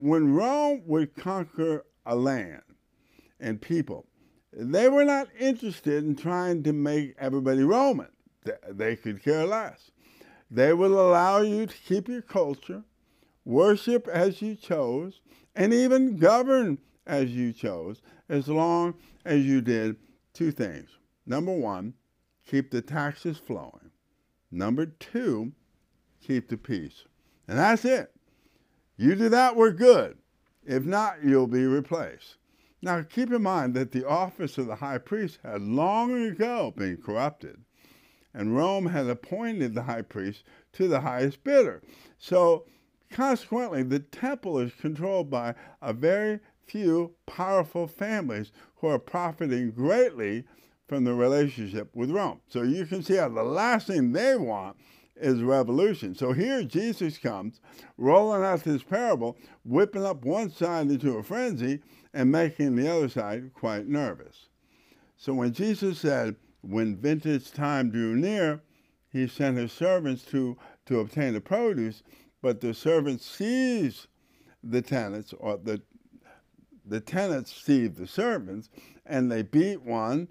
When Rome would conquer a land and people, they were not interested in trying to make everybody Roman. They could care less. They would allow you to keep your culture, worship as you chose, and even govern as you chose, as long as you did two things. Number one, keep the taxes flowing. Number two, keep the peace. And that's it. You do that, we're good. If not, you'll be replaced. Now, keep in mind that the office of the high priest had long ago been corrupted, and Rome had appointed the high priest to the highest bidder. So, consequently, the temple is controlled by a very few powerful families who are profiting greatly from the relationship with Rome. So you can see how the last thing they want is revolution. So here Jesus comes, rolling out this parable, whipping up one side into a frenzy and making the other side quite nervous. So when Jesus said, when vintage time drew near, he sent his servants to obtain the produce, but the servants seized the tenants, or the tenants seized the servants, and they beat one,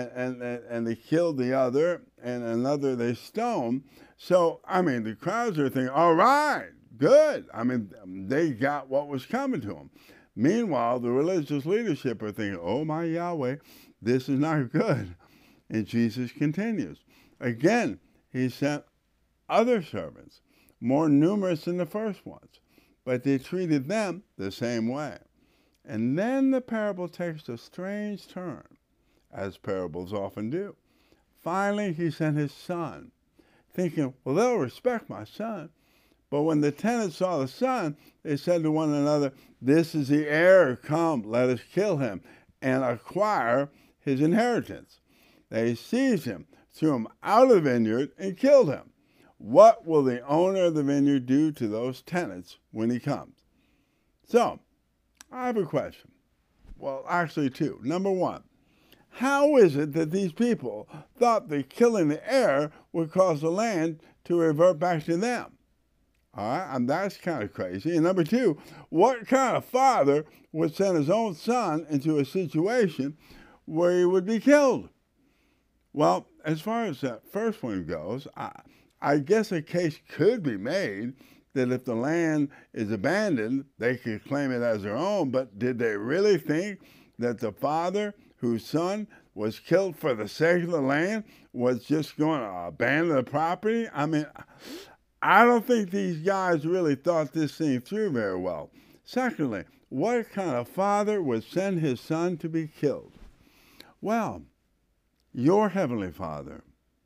and they killed the other, and another they stoned. So, I mean, the crowds are thinking, all right, good. I mean, they got what was coming to them. Meanwhile, the religious leadership are thinking, oh my Yahweh, this is not good. And Jesus continues. Again, he sent other servants, more numerous than the first ones, but they treated them the same way. And then the parable takes a strange turn, as parables often do. Finally, he sent his son, thinking, well, they'll respect my son. But when the tenants saw the son, they said to one another, this is the heir, come, let us kill him and acquire his inheritance. They seized him, threw him out of the vineyard, and killed him. What will the owner of the vineyard do to those tenants when he comes? So, I have a question. Well, actually two. Number one, how is it that these people thought that killing the heir would cause the land to revert back to them? All right, and that's kind of crazy. And number two, what kind of father would send his own son into a situation where he would be killed? Well, as far as that first one goes, I guess a case could be made that if the land is abandoned, they could claim it as their own. But did they really think that the father whose son was killed for the sake of the land was just going to abandon the property? I mean, I don't think these guys really thought this thing through very well. Secondly, what kind of father would send his son to be killed? Well, your heavenly Father.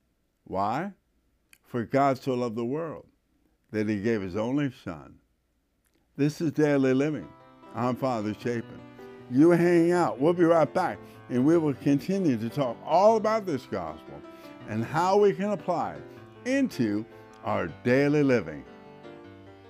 Why? For God so loved the world that he gave his only son. This is Daily Living. I'm Father Chapin. You hang out. We'll be right back, and we will continue to talk all about this gospel and how we can apply it into our daily living.